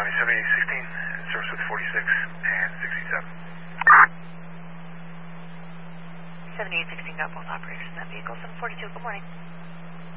7816, service with 46 and 67. 7816 got both operators in that vehicle. 742, good morning.